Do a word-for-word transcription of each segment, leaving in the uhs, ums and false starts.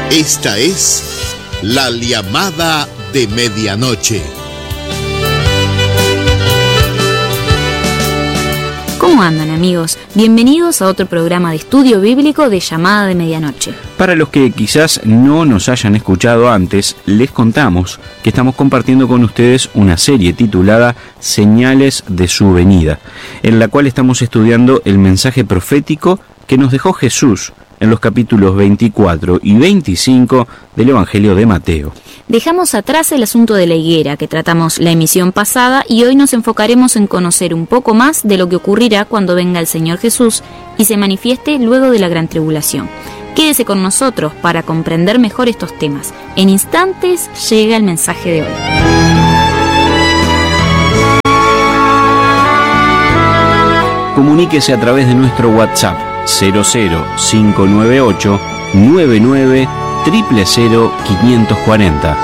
Esta es la llamada de medianoche. ¿Cómo andan, amigos? Bienvenidos a otro programa de estudio bíblico de Llamada de Medianoche. Para los que quizás no nos hayan escuchado antes, les contamos que estamos compartiendo con ustedes una serie titulada Señales de su venida, en la cual estamos estudiando el mensaje profético que nos dejó Jesús en los capítulos veinticuatro y veinticinco del Evangelio de Mateo. Dejamos atrás el asunto de la higuera que tratamos la emisión pasada y hoy nos enfocaremos en conocer un poco más de lo que ocurrirá cuando venga el Señor Jesús y se manifieste luego de la gran tribulación. Quédese con nosotros para comprender mejor estos temas. En instantes llega el mensaje de hoy. Comuníquese a través de nuestro WhatsApp cero cero cinco nueve ocho nueve nueve cero cero cero cinco cuatro cero.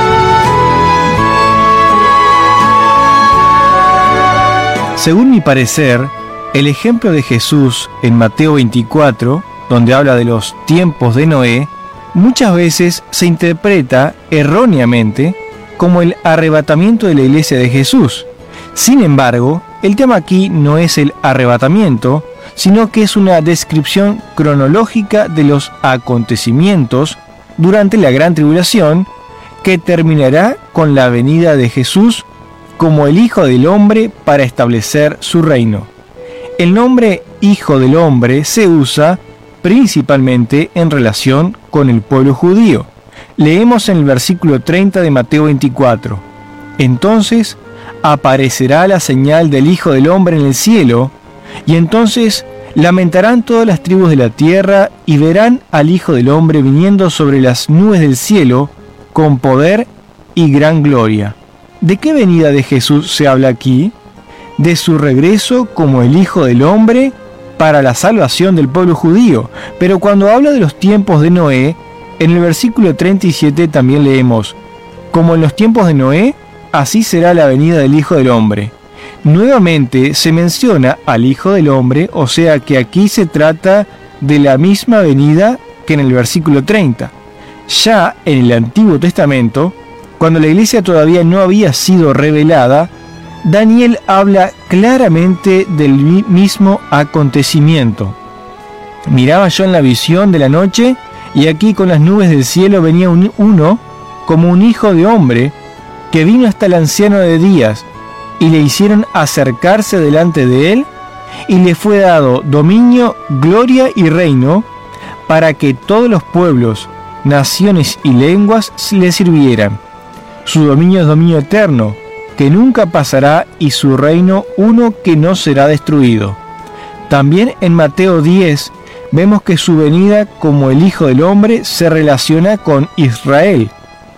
Según mi parecer, el ejemplo de Jesús en Mateo veinticuatro, donde habla de los tiempos de Noé, muchas veces se interpreta erróneamente como el arrebatamiento de la iglesia de Jesús. Sin embargo, el tema aquí no es el arrebatamiento, sino que es una descripción cronológica de los acontecimientos durante la gran tribulación que terminará con la venida de Jesús como el Hijo del Hombre para establecer su reino. El nombre Hijo del Hombre se usa principalmente en relación con el pueblo judío. Leemos en el versículo treinta de Mateo veinticuatro: Entonces aparecerá la señal del Hijo del Hombre en el cielo, y entonces lamentarán todas las tribus de la tierra y verán al Hijo del Hombre viniendo sobre las nubes del cielo con poder y gran gloria. ¿De qué venida de Jesús se habla aquí? De su regreso como el Hijo del Hombre para la salvación del pueblo judío. Pero cuando habla de los tiempos de Noé, en el versículo treinta y siete también leemos: Como en los tiempos de Noé, así será la venida del Hijo del Hombre. Nuevamente se menciona al Hijo del Hombre, o sea que aquí se trata de la misma venida que en el versículo treinta. Ya en el Antiguo Testamento, cuando la iglesia todavía no había sido revelada, Daniel habla claramente del mismo acontecimiento. Miraba yo en la visión de la noche, y aquí con las nubes del cielo venía un, uno como un hijo de hombre, que vino hasta el anciano de días, y le hicieron acercarse delante de él, y le fue dado dominio, gloria y reino, para que todos los pueblos, naciones y lenguas le sirvieran. Su dominio es dominio eterno, que nunca pasará, y su reino uno que no será destruido. También en Mateo diez vemos que su venida como el Hijo del Hombre se relaciona con Israel.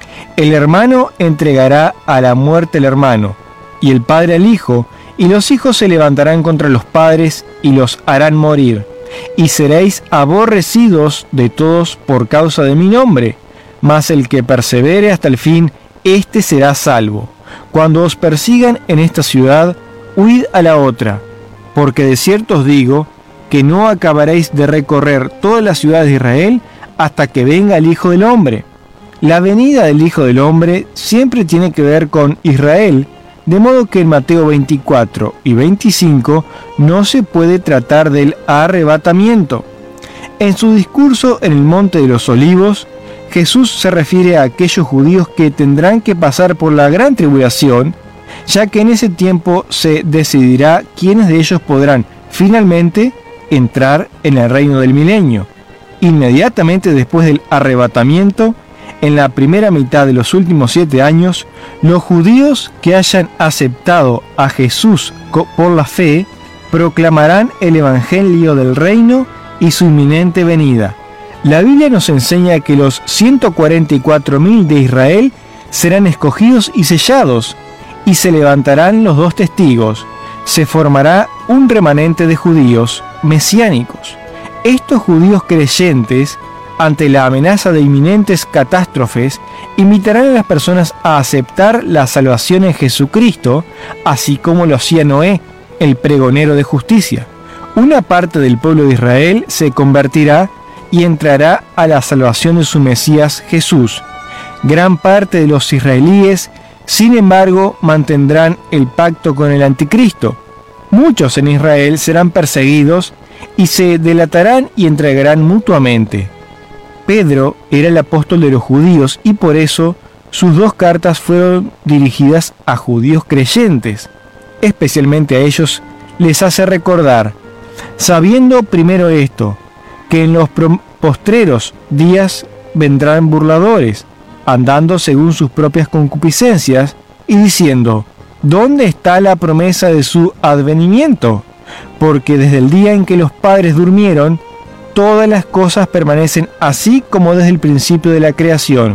El hermano entregará a la muerte al hermano, y el padre al hijo, y los hijos se levantarán contra los padres y los harán morir. Y seréis aborrecidos de todos por causa de mi nombre, mas el que persevere hasta el fin, éste será salvo. Cuando os persigan en esta ciudad, huid a la otra, porque de cierto os digo que no acabaréis de recorrer todas las ciudades de Israel hasta que venga el Hijo del Hombre. La venida del Hijo del Hombre siempre tiene que ver con Israel, de modo que en Mateo veinticuatro y veinticinco no se puede tratar del arrebatamiento. En su discurso en el Monte de los Olivos, Jesús se refiere a aquellos judíos que tendrán que pasar por la gran tribulación, ya que en ese tiempo se decidirá quiénes de ellos podrán finalmente entrar en el reino del milenio. Inmediatamente después del arrebatamiento, en la primera mitad de los últimos siete años, los judíos que hayan aceptado a Jesús por la fe proclamarán el evangelio del reino y su inminente venida. La Biblia nos enseña que los ciento cuarenta y cuatro mil de Israel serán escogidos y sellados, y se levantarán los dos testigos. Se formará un remanente de judíos mesiánicos. Estos judíos creyentes, ante la amenaza de inminentes catástrofes, invitarán a las personas a aceptar la salvación en Jesucristo, así como lo hacía Noé, el pregonero de justicia. Una parte del pueblo de Israel se convertirá y entrará a la salvación de su Mesías Jesús. Gran parte de los israelíes, sin embargo, mantendrán el pacto con el anticristo. Muchos en Israel serán perseguidos y se delatarán y entregarán mutuamente. Pedro era el apóstol de los judíos y por eso sus dos cartas fueron dirigidas a judíos creyentes. Especialmente a ellos les hace recordar, sabiendo primero esto, que en los postreros días vendrán burladores, andando según sus propias concupiscencias, y diciendo, ¿dónde está la promesa de su advenimiento? Porque desde el día en que los padres durmieron, todas las cosas permanecen así como desde el principio de la creación.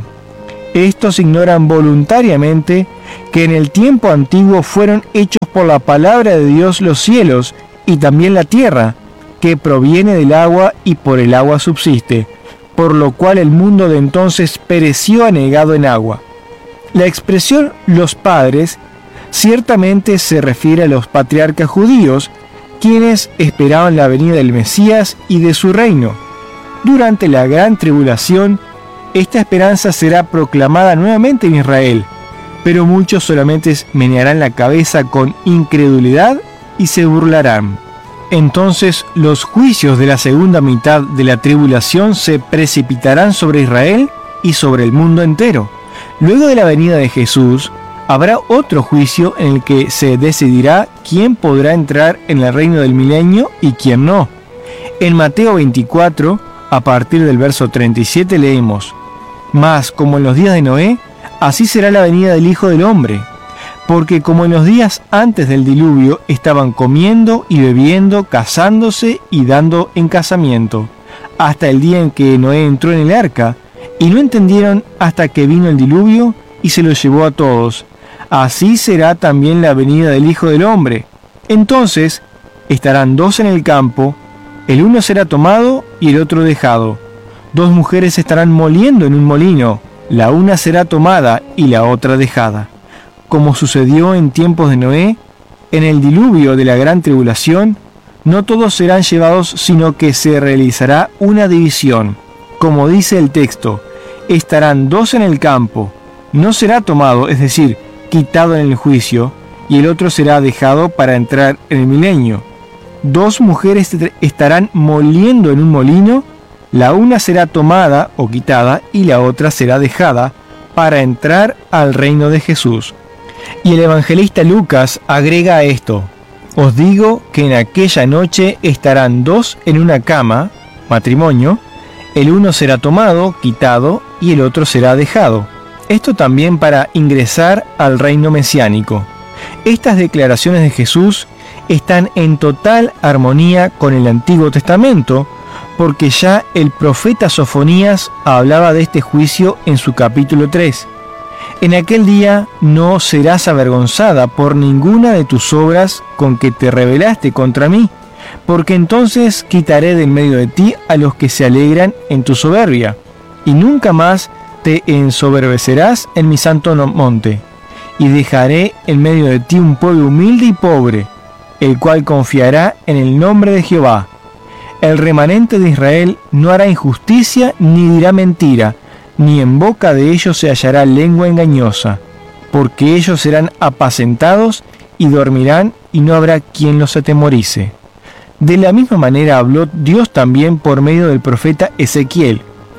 Estos ignoran voluntariamente que en el tiempo antiguo fueron hechos por la palabra de Dios los cielos y también la tierra, que proviene del agua y por el agua subsiste, por lo cual el mundo de entonces pereció anegado en agua. La expresión los padres ciertamente se refiere a los patriarcas judíos, quienes esperaban la venida del Mesías y de su reino. Durante la gran tribulación, esta esperanza será proclamada nuevamente en Israel, pero muchos solamente menearán la cabeza con incredulidad y se burlarán. Entonces los juicios de la segunda mitad de la tribulación se precipitarán sobre Israel y sobre el mundo entero. Luego de la venida de Jesús, habrá otro juicio en el que se decidirá quién podrá entrar en el reino del milenio y quién no. En Mateo veinticuatro, a partir del verso treinta y siete, leemos: Mas como en los días de Noé, así será la venida del Hijo del Hombre. Porque como en los días antes del diluvio estaban comiendo y bebiendo, casándose y dando en casamiento, hasta el día en que Noé entró en el arca, y no entendieron hasta que vino el diluvio y se los llevó a todos. Así será también la venida del Hijo del Hombre. Entonces estarán dos en el campo, el uno será tomado y el otro dejado. Dos mujeres estarán moliendo en un molino, la una será tomada y la otra dejada. Como sucedió en tiempos de Noé, en el diluvio de la gran tribulación, no todos serán llevados, sino que se realizará una división. Como dice el texto, estarán dos en el campo, no será tomado, es decir, quitado en el juicio, y el otro será dejado para entrar en el milenio. Dos mujeres estarán moliendo en un molino, la una será tomada o quitada y la otra será dejada para entrar al reino de Jesús. Y el evangelista Lucas agrega a esto: os digo que en aquella noche estarán dos en una cama, matrimonio, el uno será tomado, quitado, y el otro será dejado. Esto también para ingresar al reino mesiánico. Estas declaraciones de Jesús están en total armonía con el Antiguo Testamento, porque ya el profeta Sofonías hablaba de este juicio en su capítulo tres. En aquel día no serás avergonzada por ninguna de tus obras con que te rebelaste contra mí, porque entonces quitaré de en medio de ti a los que se alegran en tu soberbia, y nunca más te ensoberbecerás en mi santo monte, y dejaré en medio de ti un pueblo humilde y pobre, el cual confiará en el nombre de Jehová. El remanente de Israel no hará injusticia ni dirá mentira, ni en boca de ellos se hallará lengua engañosa, porque ellos serán apacentados y dormirán, y no habrá quien los atemorice. De la misma manera habló Dios también por medio del profeta Ezequiel: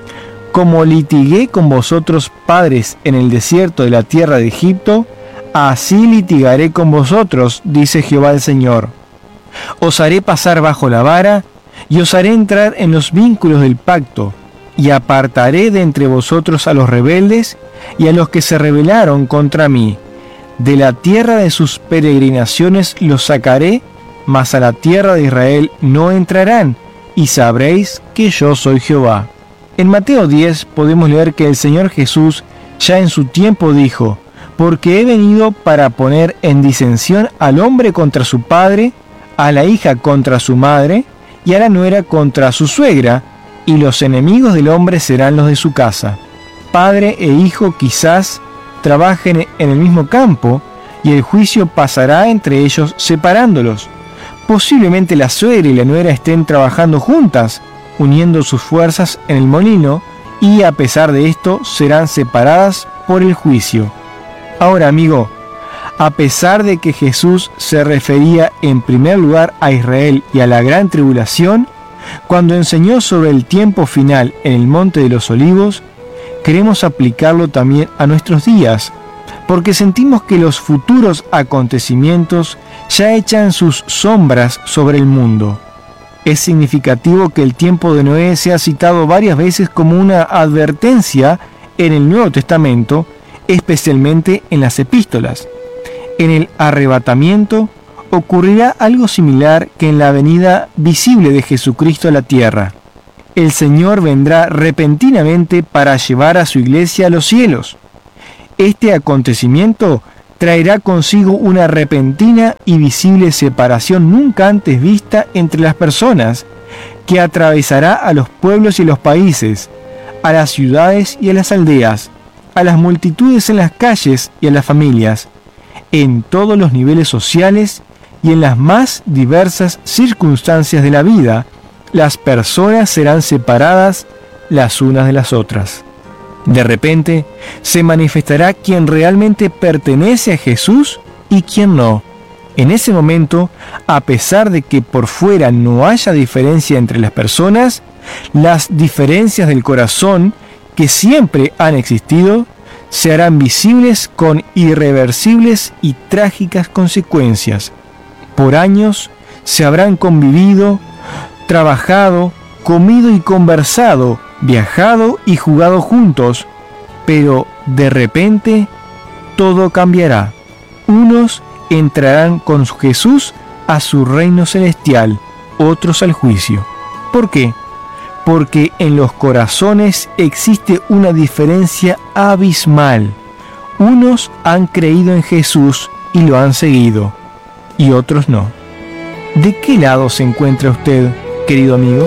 como litigué con vosotros padres en el desierto de la tierra de Egipto, así litigaré con vosotros, dice Jehová el Señor. Os haré pasar bajo la vara, y os haré entrar en los vínculos del pacto, y apartaré de entre vosotros a los rebeldes y a los que se rebelaron contra mí. De la tierra de sus peregrinaciones los sacaré, mas a la tierra de Israel no entrarán, y sabréis que yo soy Jehová. En Mateo diez podemos leer que el Señor Jesús ya en su tiempo dijo: porque he venido para poner en disensión al hombre contra su padre, a la hija contra su madre, y a la nuera contra su suegra, y los enemigos del hombre serán los de su casa. Padre e hijo quizás trabajen en el mismo campo, y el juicio pasará entre ellos separándolos. Posiblemente la suegra y la nuera estén trabajando juntas, uniendo sus fuerzas en el molino, y a pesar de esto serán separadas por el juicio. Ahora, amigo, a pesar de que Jesús se refería en primer lugar a Israel y a la gran tribulación, cuando enseñó sobre el tiempo final en el Monte de los Olivos, queremos aplicarlo también a nuestros días, porque sentimos que los futuros acontecimientos ya echan sus sombras sobre el mundo. Es significativo que el tiempo de Noé sea citado varias veces como una advertencia en el Nuevo Testamento, especialmente en las epístolas. En el arrebatamiento ocurrirá algo similar que en la venida visible de Jesucristo a la tierra. El Señor vendrá repentinamente para llevar a su iglesia a los cielos. Este acontecimiento traerá consigo una repentina y visible separación nunca antes vista entre las personas, que atravesará a los pueblos y los países, a las ciudades y a las aldeas, a las multitudes en las calles y a las familias, en todos los niveles sociales y en las más diversas circunstancias de la vida. Las personas serán separadas las unas de las otras. De repente, se manifestará quien realmente pertenece a Jesús y quien no. En ese momento, a pesar de que por fuera no haya diferencia entre las personas, las diferencias del corazón, que siempre han existido, se harán visibles con irreversibles y trágicas consecuencias. Por años se habrán convivido, trabajado, comido y conversado, viajado y jugado juntos, pero de repente todo cambiará. Unos entrarán con Jesús a su reino celestial, otros al juicio. ¿Por qué? Porque en los corazones existe una diferencia abismal. Unos han creído en Jesús y lo han seguido, y otros no. ¿De qué lado se encuentra usted, querido amigo?